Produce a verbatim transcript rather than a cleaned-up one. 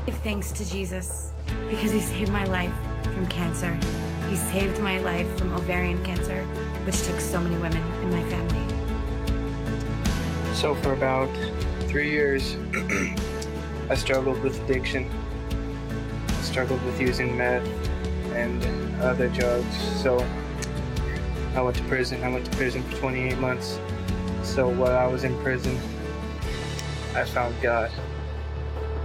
Give thanks to Jesus because he saved my life from cancer. He saved my life from ovarian cancer, which took so many women in my family. So for about three years, I struggled with addiction. I struggled with using meth and other drugs. So I went to prison. I went to prison for twenty-eight months. So while I was in prison, I found God.